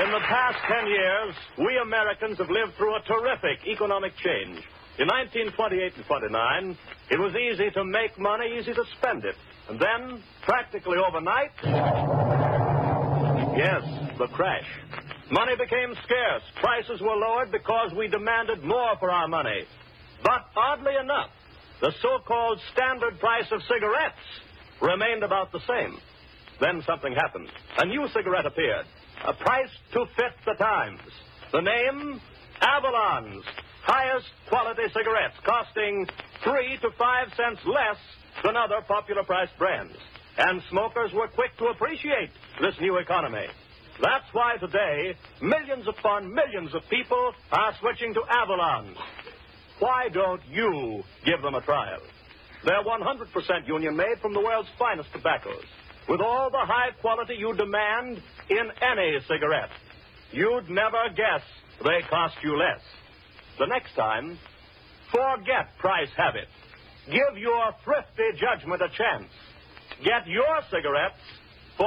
In the past 10 years, we Americans have lived through a terrific economic change. In 1928 and 29, it was easy to make money, easy to spend it. And then, practically overnight, yes, the crash. Money became scarce. Prices were lowered because we demanded more for our money. But oddly enough, the so-called standard price of cigarettes remained about the same. Then something happened. A new cigarette appeared, a price to fit the times. The name, Avalon's highest quality cigarettes, costing 3 to 5 cents less than other popular priced brands. And smokers were quick to appreciate this new economy. That's why today, millions upon millions of people are switching to Avalon. Why don't you give them a trial? They're 100% union made from the world's finest tobaccos, with all the high quality you demand in any cigarette. You'd never guess they cost you less. The next time, forget price habit. Give your thrifty judgment a chance. Get your cigarettes